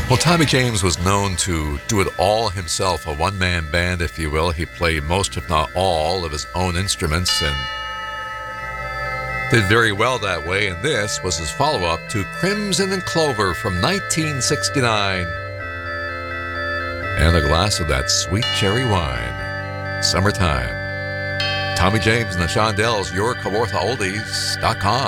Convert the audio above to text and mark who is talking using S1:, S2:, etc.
S1: Well, Tommy James was known to do it all himself, a one-man band, if you will. He played most, if not all, of his own instruments and did very well that way. And this was his follow-up to Crimson and Clover from 1969. And a glass of that sweet cherry wine. Summertime. Tommy James and the Shondells, yourkawarthaoldies.com.